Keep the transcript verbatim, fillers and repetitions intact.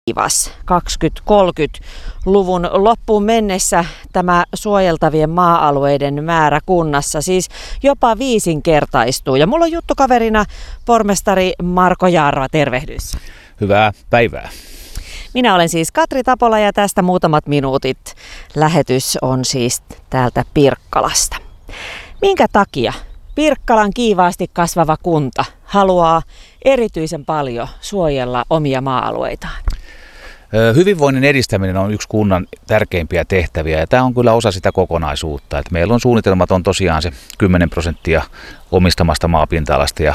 kaksikymmentä-kolmekymmentäluvun loppuun mennessä tämä suojeltavien maa-alueiden määrä kunnassa siis jopa viisinkertaistuu. Ja mulla on juttukaverina pormestari Marko Jaarva, tervehdys. Hyvää päivää. Minä olen siis Katri Tapola ja tästä muutamat minuutit. Lähetys on siis täältä Pirkkalasta. Minkä takia Pirkkalan kiivaasti kasvava kunta haluaa erityisen paljon suojella omia maa-alueitaan? Hyvinvoinnin edistäminen on yksi kunnan tärkeimpiä tehtäviä ja tämä on kyllä osa sitä kokonaisuutta. Että meillä on suunnitelmat on tosiaan se kymmenen prosenttia omistamasta maapinta-alasta ja